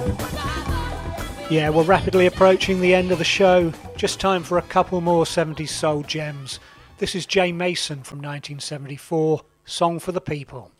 Yeah, we're rapidly approaching the end of the show. Just time for a couple more 70s soul gems. This is Jay Mason from 1974, Song for the People.